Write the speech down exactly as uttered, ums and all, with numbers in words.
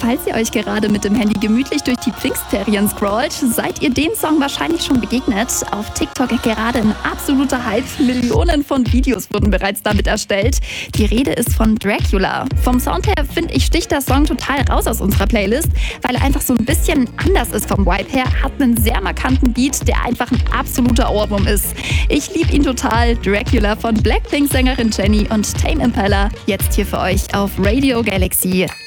Falls ihr euch gerade mit dem Handy gemütlich durch die Pfingstferien scrollt, seid ihr dem Song wahrscheinlich schon begegnet. Auf TikTok gerade ein absoluter Hype. Millionen von Videos wurden bereits damit erstellt. Die Rede ist von Dracula. Vom Sound her, finde ich, sticht der Song total raus aus unserer Playlist, weil er einfach so ein bisschen anders ist vom Vibe her, hat einen sehr markanten Beat, der einfach ein absoluter Ohrwurm ist. Ich liebe ihn total. Dracula von Blackpink-Sängerin Jennie und Tame Impala. Jetzt hier für euch auf Radio Galaxy.